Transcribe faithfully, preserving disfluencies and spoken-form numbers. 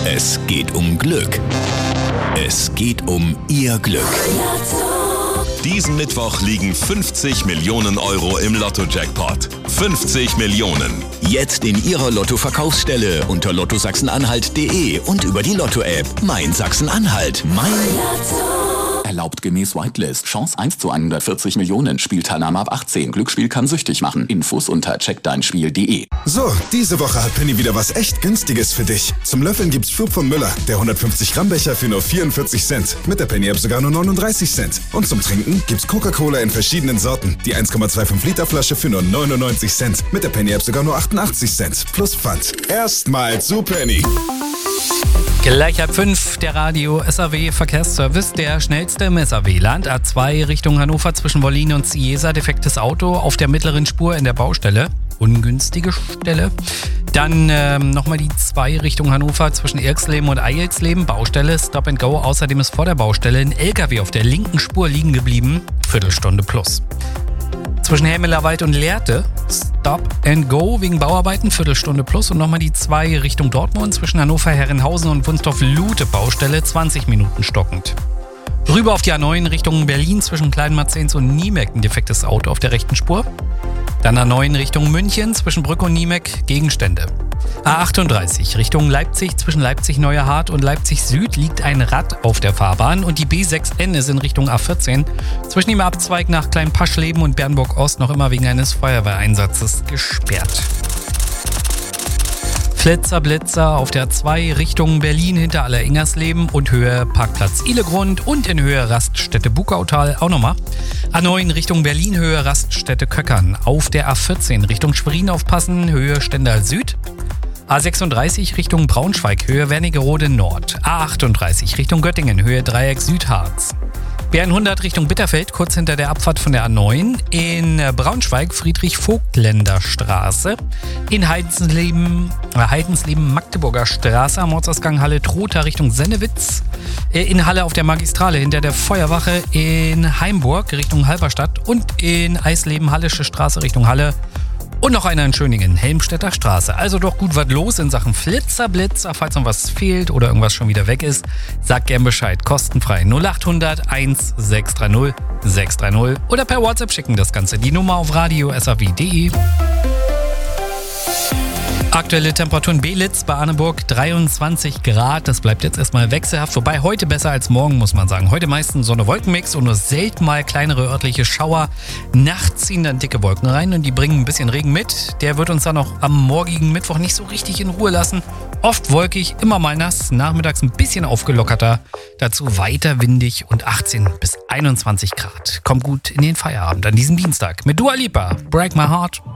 Es geht um Glück. Es geht um Ihr Glück. Diesen Mittwoch liegen fünfzig Millionen Euro im Lotto-Jackpot. fünfzig Millionen. Jetzt in Ihrer Lotto-Verkaufsstelle unter lotto sachsen-anhalt punkt de und über die Lotto-App. Mein Sachsen-Anhalt. Mein Lotto. Erlaubt gemäß Whitelist. Chance eins zu hundertvierzig Millionen. Spielteilnahme ab achtzehn. Glücksspiel kann süchtig machen. Infos unter check dein spiel punkt de. So, diese Woche hat Penny wieder was echt Günstiges für dich. Zum Löffeln gibt's Flup von Müller. Der hundertfünfzig Gramm Becher für nur vierundvierzig Cent. Mit der Penny-App sogar nur neununddreißig Cent. Und zum Trinken gibt's Coca-Cola in verschiedenen Sorten. Die eins Komma fünfundzwanzig Liter Flasche für nur neunundneunzig Cent. Mit der Penny-App sogar nur achtundachtzig Cent. Plus Pfand. Erstmal zu Penny. Gleich ab fünf, der Radio S A W Verkehrsservice, der schnellste im S A W-Land. A zwei Richtung Hannover zwischen Wollin und Ciesa, defektes Auto auf der mittleren Spur in der Baustelle. Ungünstige Stelle. Dann ähm, nochmal die zwei Richtung Hannover zwischen Irxleben und Eilsleben, Baustelle, Stop and Go. Außerdem ist vor der Baustelle ein L K W auf der linken Spur liegen geblieben, Viertelstunde plus. Zwischen Helmelerwald und Lehrte, Stop and Go wegen Bauarbeiten, Viertelstunde plus. Und nochmal die zwei Richtung Dortmund zwischen Hannover, Herrenhausen und Wunsdorf-Lute, Baustelle, zwanzig Minuten stockend. Rüber auf die A neun Richtung Berlin zwischen Kleinmarzens und Niemek, ein defektes Auto auf der rechten Spur. Dann A neun Richtung München zwischen Brück und Niemek, Gegenstände. A achtunddreißig Richtung Leipzig zwischen Leipzig-Neuerhardt und Leipzig-Süd liegt ein Rad auf der Fahrbahn und die B sechs N ist in Richtung A vierzehn zwischen dem Abzweig nach Kleinpaschleben und Bernburg-Ost noch immer wegen eines Feuerwehreinsatzes gesperrt. Flitzer, Blitzer auf der A zwei Richtung Berlin hinter Aller-Ingersleben und Höhe Parkplatz Ihlegrund und in Höhe Raststätte Bukautal auch nochmal. A neun Richtung Berlin, Höhe Raststätte Köckern. Auf der A vierzehn Richtung Schwerin aufpassen, Höhe Stendal Süd. A sechsunddreißig Richtung Braunschweig, Höhe Wernigerode Nord. A achtunddreißig Richtung Göttingen, Höhe Dreieck Südharz. B hundert Richtung Bitterfeld, kurz hinter der Abfahrt von der A neun. In Braunschweig Friedrich-Vogtländer-Straße. In Heidensleben, äh, Heidensleben-Magdeburger Straße am Ortsausgang Halle Trotha Richtung Sennewitz. In Halle auf der Magistrale hinter der Feuerwache in Heimburg Richtung Halberstadt. Und in Eisleben Hallische Straße Richtung Halle. Und noch einer in Schöningen, Helmstedter Straße. Also doch gut was los in Sachen Flitzer, Blitzer. Falls noch was fehlt oder irgendwas schon wieder weg ist, sagt gern Bescheid. Kostenfrei null acht hundert eins sechs drei null sechs drei null oder per WhatsApp schicken das Ganze. Die Nummer auf radio s a w punkt de. Aktuelle Temperaturen Belitz bei Arneburg dreiundzwanzig Grad. Das bleibt jetzt erstmal wechselhaft. Wobei heute besser als morgen, muss man sagen. Heute meistens Sonne-Wolkenmix und nur selten mal kleinere örtliche Schauer. Nachts ziehen dann dicke Wolken rein und die bringen ein bisschen Regen mit. Der wird uns dann auch am morgigen Mittwoch nicht so richtig in Ruhe lassen. Oft wolkig, immer mal nass. Nachmittags ein bisschen aufgelockerter. Dazu weiter windig und achtzehn bis einundzwanzig Grad. Kommt gut in den Feierabend an diesem Dienstag mit Dua Lipa. Break My Heart.